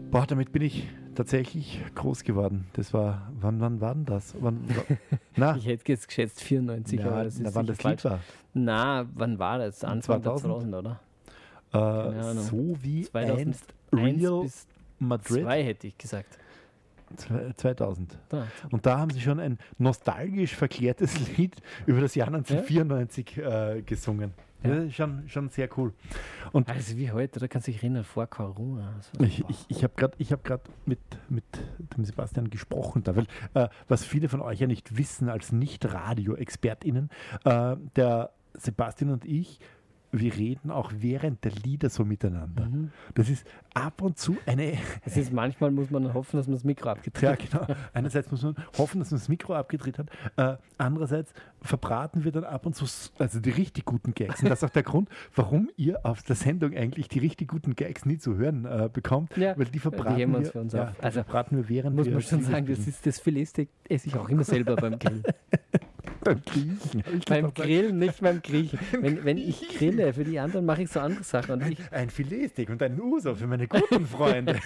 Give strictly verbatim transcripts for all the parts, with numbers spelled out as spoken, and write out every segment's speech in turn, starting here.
Boah, damit bin ich tatsächlich groß geworden. Das war, wann, wann war denn das? Wann, na, ich hätte jetzt geschätzt vierundneunzig, na, aber das ist na, wann das falsch. Lied war? Na, wann war das? Anfang zweitausend, oder? Äh, so wie einst Real bis Madrid. zwei hätte ich gesagt. zweitausend. Da. Und da haben sie schon ein nostalgisch verklärtes Lied über das Jahr neunzehnhundertvierundneunzig ja? äh, gesungen. Ja. Das ist schon, schon sehr cool. Und also wie heute, da kannst du dich erinnern, vor Corona. Ich, ich, ich habe gerade hab mit, mit dem Sebastian gesprochen, da, weil äh, was viele von euch ja nicht wissen als Nicht-Radio-ExpertInnen, äh, der Sebastian und ich, wir reden auch während der Lieder so miteinander. Mhm. Das ist ab und zu eine... Es ist manchmal muss man hoffen, dass man das Mikro abgedreht hat. Ja, genau. Einerseits muss man hoffen, dass man das Mikro abgedreht hat. Äh, andererseits verbraten wir dann ab und zu also die richtig guten Gags. Und das ist auch der Grund, warum ihr auf der Sendung eigentlich die richtig guten Gags nie zu hören äh, bekommt. Ja, weil die verbraten die wir, wir für uns ja, auf. Also verbraten wir während muss wir man schon sagen, das ist das Filet esse ich auch immer selber beim Grillen. Beim Griechen. Beim Grillen, nicht beim Griechen. Wenn, wenn ich grille, für die anderen mache ich so andere Sachen. Und ich ein Filetsteak und ein Uso für meine guten Freunde.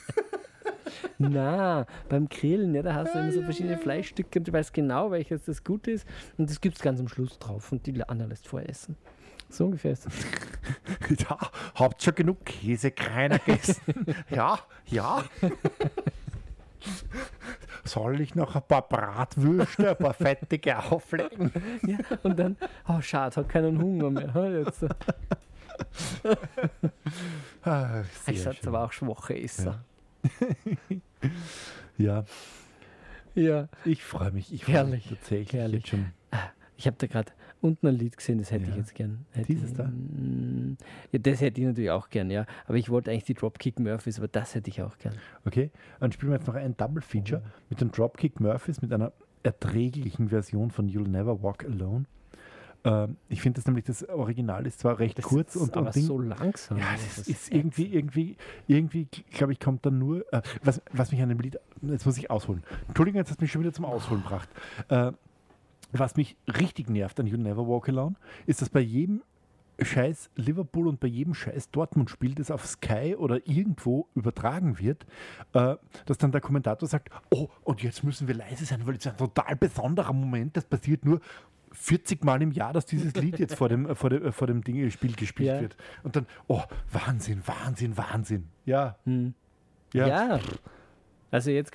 Na, beim Grillen, ja, da hast du immer so verschiedene Fleischstücke und du weißt genau, welches das Gute ist. Und das gibt es ganz am Schluss drauf und die anderen lässt vorher essen. So ungefähr ist das. Ja, habt schon genug Käsekreiner gegessen. Ja, ja. Soll ich noch ein paar Bratwürste, ein paar fettige auflegen? Ja, und dann, oh schade, hat keinen Hunger mehr. Jetzt. Ah, ich sag's aber auch schwache Esser. Ja. Ja. Ich freue mich. Ich freue mich tatsächlich herrlich. Jetzt schon. Ich habe da gerade unten ein Lied gesehen, das hätte Ja. ich jetzt gern. Hätte Dieses ich, da? Ja, das hätte ich natürlich auch gern, ja. Aber ich wollte eigentlich die Dropkick Murphys, aber das hätte ich auch gern. Okay, dann spielen wir jetzt noch ein Double Feature oh. mit den Dropkick Murphys, mit einer erträglichen Version von You'll Never Walk Alone. Ähm, ich finde das nämlich, das Original ist zwar recht das kurz ist und, aber und Ding, so langsam. Ja, das, das ist, ist irgendwie, irgendwie, irgendwie, glaube ich, kommt dann nur, äh, was, was mich an dem Lied, jetzt muss ich ausholen. Entschuldigung, jetzt hast du mich schon wieder zum Ausholen gebracht. Äh, was mich richtig nervt an You'll Never Walk Alone, ist, dass bei jedem scheiß Liverpool und bei jedem scheiß Dortmund-Spiel, das auf Sky oder irgendwo übertragen wird, äh, dass dann der Kommentator sagt, oh, und jetzt müssen wir leise sein, weil es ein total besonderer Moment, das passiert nur vierzig Mal im Jahr, dass dieses Lied jetzt vor dem, vor dem, vor dem Ding Spiel gespielt ja. wird. Und dann, oh, Wahnsinn, Wahnsinn, Wahnsinn. Ja. Hm. Ja. ja. Also jetzt